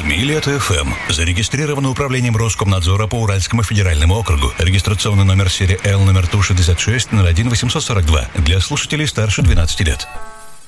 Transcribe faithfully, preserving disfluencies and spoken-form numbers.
Милет эф эм. Зарегистрировано управлением Роскомнадзора по Уральскому федеральному округу. Регистрационный номер серии Л номер Ту шестьдесят шесть ноль один восемьсот сорок два. Для слушателей старше двенадцати лет.